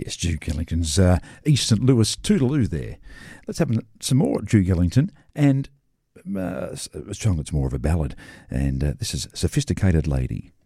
Yes, Duke Ellington's East St Louis Toodaloo there. Let's have some more Duke Ellington and a song that's more of a ballad. And this is Sophisticated Lady.